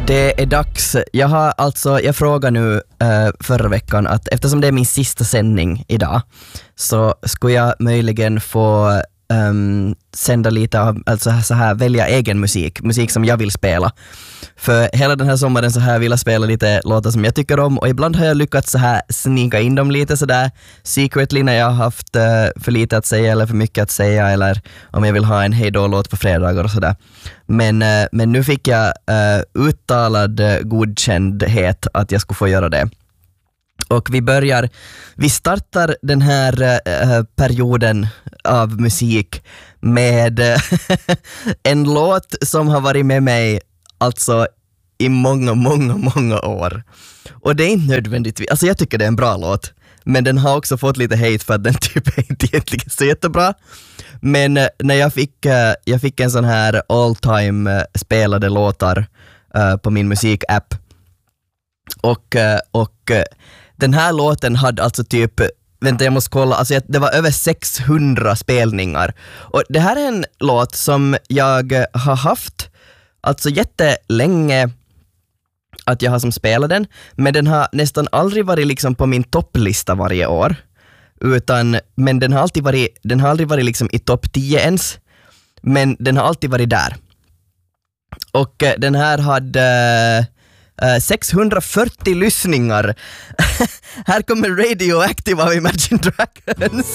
Det är dags. Jag frågar nu förra veckan att eftersom det är min sista sändning idag så skulle jag möjligen få sända lite av, alltså så här, välja egen musik som jag vill spela. För hela den här sommaren så här vill jag spela lite låtar som jag tycker om, och ibland har jag lyckats så här snika in dem lite sådär secretly när jag har haft för lite att säga eller för mycket att säga, eller om jag vill ha en hejdå-låt på fredagar och sådär. Men nu fick jag uttalad godkändhet att jag skulle få göra det. Och vi startar den här perioden av musik med en låt som har varit med mig alltså i många år. Och det är inte nödvändigtvis, alltså jag tycker det är en bra låt, men den har också fått lite hate för att den typ är inte egentligen så jättebra. Men när jag fick en sån här all time spelade låtar på min musikapp, och den här låten hade alltså typ, vänta jag måste kolla, alltså det var över 600 spelningar. Och det här är en låt som jag har haft alltså jättelänge att jag har som spelat den, men den har nästan aldrig varit liksom på min topplista varje år, men den har aldrig varit liksom i topp 10 ens, men den har alltid varit där. Och den här hade 640 lyssningar. Här kommer Radioactive av Imagine Dragons.